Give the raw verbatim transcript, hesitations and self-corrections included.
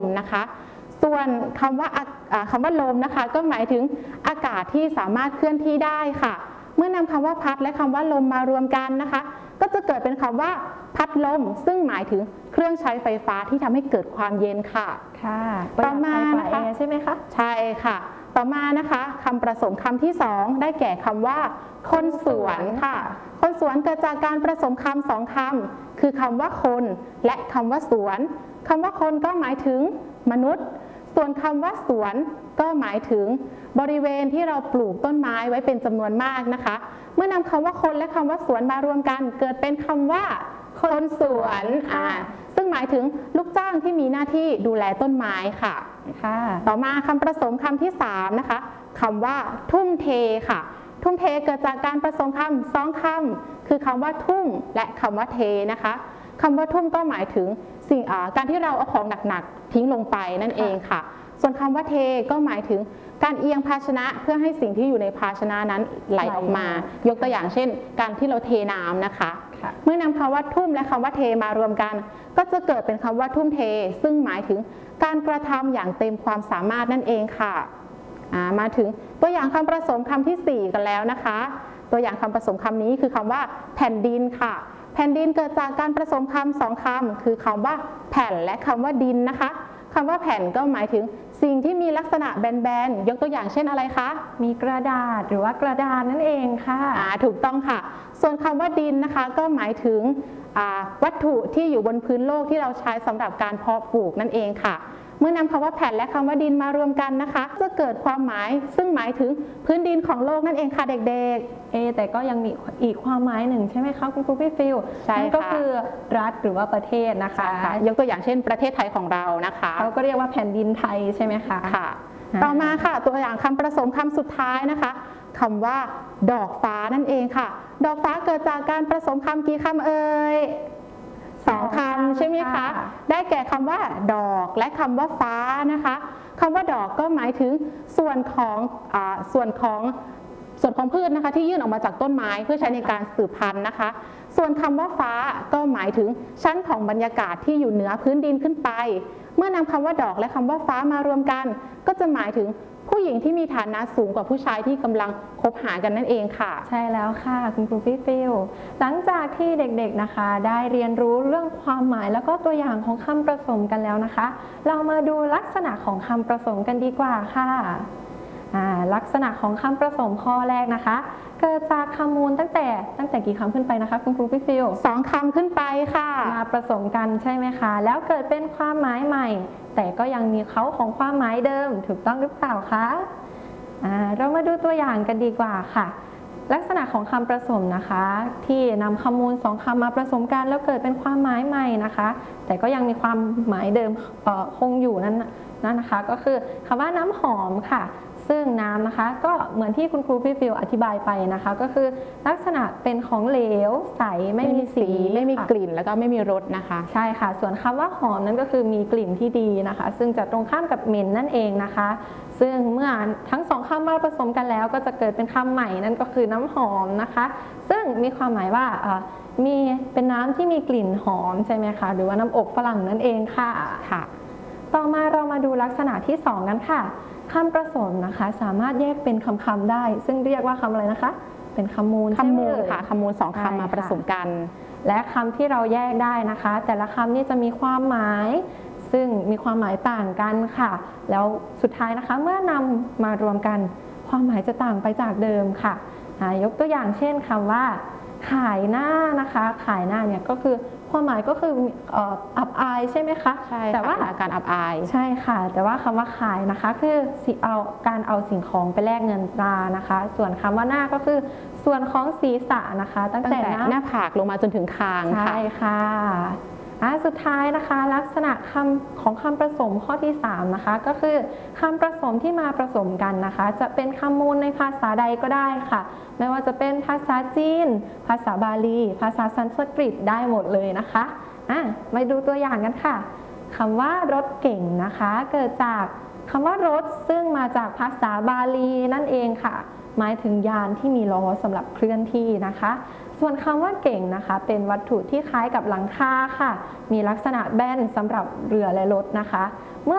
นะคะส่วนคำว่าคำว่าลมนะคะก็หมายถึงอากาศที่สามารถเคลื่อนที่ได้ค่ะเมื่อนำคำว่าพัดและคำว่าลมมารวมกันนะคะก็จะเกิดเป็นคำว่าพัดลมซึ่งหมายถึงเครื่องใช้ไฟฟ้าที่ทำให้เกิดความเย็นค่ะค่ะต่อมานะคะใช่ไหมคะใช่ค่ะต่อมานะคะคำผสมคำที่สองได้แก่คำว่าคนสวนค่ะคนสวนเกิดจากการผสมคำสองคำคือคำว่าคนและคำว่าสวนคำว่าคนก็หมายถึงมนุษย์ส่วนคำว่าสวนก็หมายถึงบริเวณที่เราปลูกต้นไม้ไว้เป็นจำนวนมากนะคะเมื่อนำคำว่าคนและคำว่าสวนมารวมกันเกิดเป็นคำว่าคนสวนอ่าซึ่งหมายถึงลูกจ้างที่มีหน้าที่ดูแลต้นไม้ค่ะค่ะต่อมาคำผสมคำที่สามนะคะคำว่าทุ่มเทค่ะทุ่มเทเกิดจากการผสมคำสองคำคือคำว่าทุ่มและคำว่าเทนะคะคำว่าทุ่มก็หมายถึงสิ่งการที่เราเอาของหนักๆทิ้งลงไปนั่นเองค่ะส่วนคำว่าเทก็หมายถึงการเอียงภาชนะเพื่อให้สิ่งที่อยู่ในภาชนะนั้นไหลออกมายกตัวอย่างเช่นการที่เราเทน้ำนะคะเมื่อนำคำว่าทุ่มและคำว่าเทมารวมกันก็จะเกิดเป็นคำว่าทุ่มเทซึ่งหมายถึงการกระทำอย่างเต็มความสามารถนั่นเองค่ะมาถึงตัวอย่างคำผสมคำที่สี่กันแล้วนะคะตัวอย่างคำผสมคำนี้คือคำว่าแผ่นดินค่ะแผ่นดินเกิดจากการผสมคำสองคำคือคำว่าแผ่นและคำว่าดินนะคะคำว่าแผ่นก็หมายถึงสิ่งที่มีลักษณะแบนๆยกตัวอย่างเช่นอะไรคะมีกระดาษหรือว่ากระดานนั่นเองค่ะอ่าถูกต้องค่ะส่วนคำว่าดินนะคะก็หมายถึงวัตถุที่อยู่บนพื้นโลกที่เราใช้สำหรับการเพาะปลูกนั่นเองค่ะเมื่อนำคำว่าแผ่นและคำว่าดินมารวมกันนะคะจะเกิดความหมายซึ่งหมายถึงพื้นดินของโลกนั่นเองค่ะเด็กๆเอแต่ก็ยังมีอีกความหมายหนึ่งใช่ไหมคะคุณครูพี่ฟิลใช่ค่ะก็คือรัฐหรือว่าประเทศนะคะยกตัวอย่างเช่นประเทศไทยของเรานะคะเขาก็เรียกว่าแผ่นดินไทยใช่ไหมคะค่ะต่อมาค่ะตัวอย่างคำผสมคำสุดท้ายนะคะคำว่าดอกฟ้านั่นเองค่ะดอกฟ้าเกิดจากการผสมคำกี่คำเอ่ยสองคำใช่ไหมคะได้แก่คำว่าดอกและคำว่าฟ้านะคะคำว่าดอกก็หมายถึงส่วนของอ่าส่วนของส่วนของพืชนะคะที่ยื่นออกมาจากต้นไม้เพื่อใช้ในการสืบพันธุ์นะคะส่วนคำว่าฟ้าก็หมายถึงชั้นของบรรยากาศที่อยู่เหนือพื้นดินขึ้นไปเมื่อนำคำว่าดอกและคำว่าฟ้ามารวมกันก็จะหมายถึงผู้หญิงที่มีฐานะสูงกว่าผู้ชายที่กำลังคบหากันนั่นเองค่ะใช่แล้วค่ะคุณครูพี่ฟิลหลังจากที่เด็กๆนะคะได้เรียนรู้เรื่องความหมายแล้วก็ตัวอย่างของคำผสมกันแล้วนะคะเรามาดูลักษณะของคำผสมกันดีกว่าค่ะลักษณะของคำผสมข้อแรกนะคะเกิดจากคำมูลตั้งแต่ตั้งแต่กี่คำขึ้นไปนะคะคุณครูพี่ฟิลสองคำขึ้นไปค่ะมาผสมกันใช่ไหมคะแล้วเกิดเป็นความหมายใหม่แต่ก็ยังมีเขาของความหมายเดิมถูกต้องหรือเปล่าคะเรามาดูตัวอย่างกันดีกว่าค่ะลักษณะของคำผสมนะคะที่นำคำมูลสองคำมาผสมกันแล้วเกิดเป็นความหมายใหม่นะคะแต่ก็ยังมีความหมายเดิมคงอยู่นั่นนั่นนะคะก็คือคำว่าน้ำหอมค่ะซึ่งน้ำนะคะก็เหมือนที่คุณครูพี่ฟิลอธิบายไปนะคะก็คือลักษณะเป็นของเหลวใสไม่มีสีไม่มีกลิ่นแล้วก็ไม่มีรสนะคะใช่ค่ะส่วนคำว่าหอมนั้นก็คือมีกลิ่นที่ดีนะคะซึ่งจะตรงข้ามกับเหม็นนั่นเองนะคะซึ่งเมื่อทั้งสองคำมาผสมกันแล้วก็จะเกิดเป็นคำใหม่นั่นก็คือน้ำหอมนะคะซึ่งมีความหมายว่ามีเป็นน้ำที่มีกลิ่นหอมใช่ไหมคะหรือว่าน้ำอบฝรั่งนั่นเองค่ะค่ะต่อมาเรามาดูลักษณะที่สองกันค่ะคำผสมนะคะสามารถแยกเป็นคำๆได้ซึ่งเรียกว่าคำอะไรนะคะเป็นคำมูลคำมูลค่ะคำมูลสองคำมาผสมกันและคำที่เราแยกได้นะคะแต่ละคำนี่จะมีความหมายซึ่งมีความหมายต่างกันค่ะแล้วสุดท้ายนะคะเมื่อนำมารวมกันความหมายจะต่างไปจากเดิมค่ะยกตัวอย่างเช่นคำว่าขายหน้านะคะขายหน้าเนี่ยก็คือความหมายก็คืออับอายใช่ไหมคะใช่แต่ว่าการอับอายใช่ค่ะแต่ว่าคำว่าขายนะคะคือเอาการเอาสิ่งของไปแลกเงินตรานะคะส่วนคำว่าหน้าก็คือส่วนของศีรษะนะคะตั้งแต่หน้าผากลงมาจนถึงคางใช่ค่ะสุดท้ายนะคะลักษณะคำของคำผสมข้อที่สามนะคะก็คือคำผสมที่มาผสมกันนะคะจะเป็นคำมูลในภาษาใดก็ได้ค่ะไม่ว่าจะเป็นภาษาจีนภาษาบาลีภาษาสันสกฤตได้หมดเลยนะคะอ่ะมาดูตัวอย่างกันค่ะคำว่ารถเก่งนะคะเกิดจากคำว่ารถซึ่งมาจากภาษาบาลีนั่นเองค่ะหมายถึงยานที่มีล้อสำหรับเคลื่อนที่นะคะส่วนคำว่าเก่งนะคะเป็นวัตถุที่คล้ายกับหลังคาค่ะมีลักษณะแบนสำหรับเรือและรถนะคะ